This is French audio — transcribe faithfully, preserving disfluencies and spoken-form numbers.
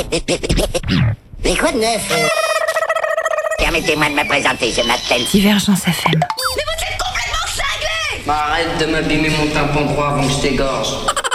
Mais quoi de neuf? Permettez-moi de me présenter, je m'appelle... Divergence F M. Mais vous êtes complètement cinglés! Bah arrête de m'abîmer mon tympan droit avant que je t'égorge.